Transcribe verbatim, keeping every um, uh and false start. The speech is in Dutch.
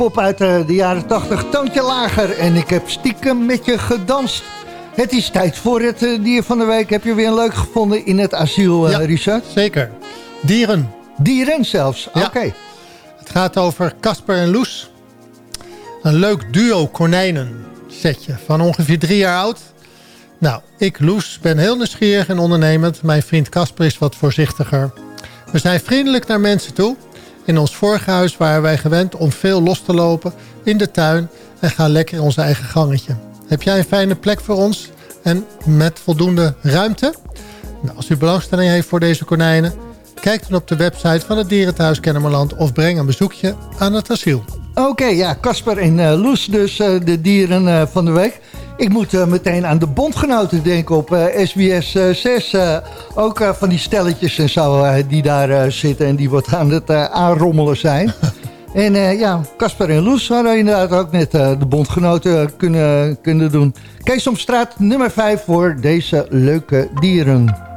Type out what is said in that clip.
pop uit uh, de jaren tachtig, toontje lager. En ik heb stiekem met je gedanst. Het is tijd voor het uh, dier van de week. Heb je weer een leuk gevonden in het asiel, uh, ja, Richard? Zeker. Dieren. Dieren zelfs, ja. Oké. Okay. Het gaat over Casper en Loes. Een leuk duo konijnen setje van ongeveer drie jaar oud. Nou, ik, Loes, ben heel nieuwsgierig en ondernemend. Mijn vriend Casper is wat voorzichtiger. We zijn vriendelijk naar mensen toe. In ons vorige huis waren wij gewend om veel los te lopen in de tuin en gaan lekker in ons eigen gangetje. Heb jij een fijne plek voor ons en met voldoende ruimte? Nou, als u belangstelling heeft voor deze konijnen, kijk dan op de website van het Dierenthuis Kennemerland of breng een bezoekje aan het asiel. Oké, okay, ja, Casper en uh, Loes, dus uh, de dieren uh, van de week. Ik moet uh, meteen aan de bondgenoten denken op uh, S B S uh, zes. Uh, ook uh, van die stelletjes en zo uh, die daar uh, zitten en die wat aan het uh, aanrommelen zijn. En uh, ja, Casper en Loes hadden inderdaad ook net uh, de bondgenoten kunnen, kunnen doen. Keesomstraat nummer vijf voor deze leuke dieren.